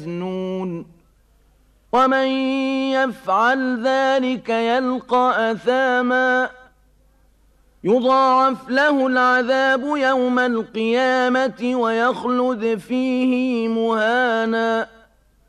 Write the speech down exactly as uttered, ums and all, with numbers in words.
يزنون ومن يفعل ذلك يلقى أثاما يضاعف له العذاب يوم القيامة ويخلد فيه مهانا